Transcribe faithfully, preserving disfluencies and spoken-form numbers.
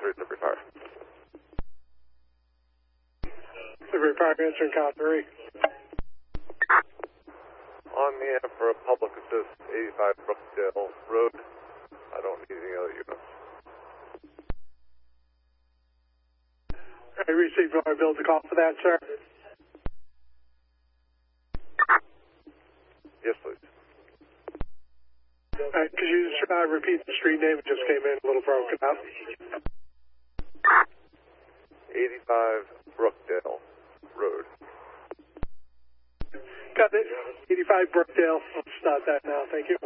three, Liberty Fire. Liberty Fire, answering count three. On the air for a public assist, eighty-five Brookdale Road. I don't need any other units. I received vulnerability call for that, sir. Yes, please. All right, could you just uh, repeat the street name? It just came in a little broken up. eighty-five Brookdale Road. Got it. eighty-five Brookdale. I'll start that now. Thank you.